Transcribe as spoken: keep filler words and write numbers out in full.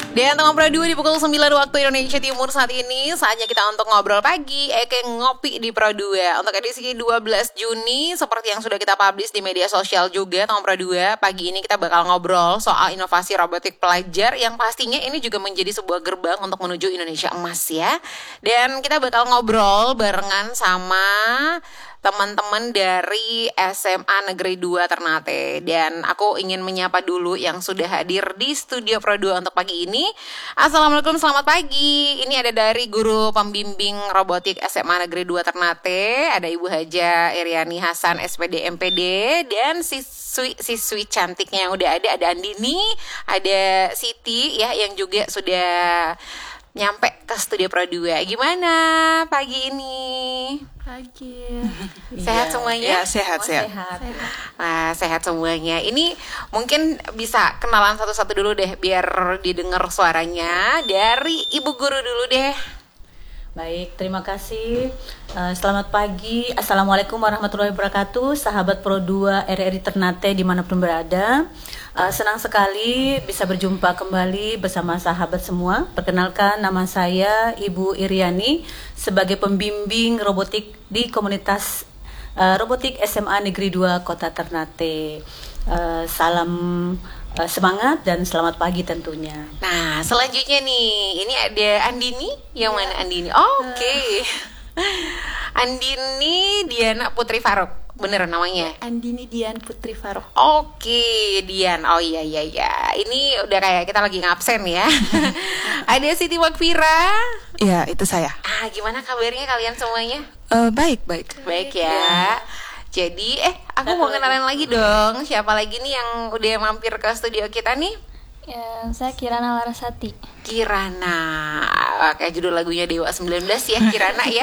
Dan tengah dua di pukul sembilan waktu Indonesia Timur saat ini, saatnya kita untuk ngobrol pagi, eke ngopi di Pro dua. Untuk edisi dua belas Juni, seperti yang sudah kita publish di media sosial juga, tengah Pro dua, pagi ini kita bakal ngobrol soal inovasi robotik pelajar yang pastinya ini juga menjadi sebuah gerbang untuk menuju Indonesia emas ya. Dan kita bakal ngobrol barengan sama teman-teman dari S M A Negeri dua Ternate. Dan aku ingin menyapa dulu yang sudah hadir di studio Pro dua untuk pagi ini. Assalamualaikum, selamat pagi. Ini ada dari guru pembimbing robotik S M A Negeri dua Ternate, ada Ibu Haja Iriani Hasan S P D M P D, dan siswi siswi cantiknya yang udah ada, ada Andini, ada Siti ya yang juga sudah nyampe ke studio Pro dua. Gimana pagi ini? Pagi. Sehat semuanya? Ya, sehat, Oh, sehat. sehat. Nah, sehat semuanya. Ini mungkin bisa kenalan satu-satu dulu deh, biar didengar suaranya. Dari Ibu Guru dulu deh. Baik, terima kasih. Uh, selamat pagi. Assalamualaikum warahmatullahi wabarakatuh. Sahabat Pro dua R R I Ternate dimanapun berada. Uh, senang sekali bisa berjumpa kembali bersama sahabat semua. Perkenalkan, nama saya Ibu Iriani sebagai pembimbing robotik di komunitas uh, robotik S M A Negeri dua Kota Ternate. Uh, salam uh, semangat dan selamat pagi tentunya. Nah, selanjutnya nih, ini ada Andini. Yang mana Andini? Oh, Oke. Okay. Andini Diana Putri Faruk. Bener namanya? Andini Dian Putri Faruk. Oke, Dian. Oh iya iya iya. Ini udah kayak kita lagi ngabsen ya. Ada Siti Wakfira. Iya, itu saya. Ah, gimana kabarnya kalian semuanya? Uh, baik, baik. Baik ya. Jadi, eh, aku mau kenalin lagi dong. Siapa lagi nih yang udah mampir ke studio kita nih? Ya, saya Kirana Larasati. Kirana. Kayak judul lagunya Dewa sembilan belas ya, Kirana ya.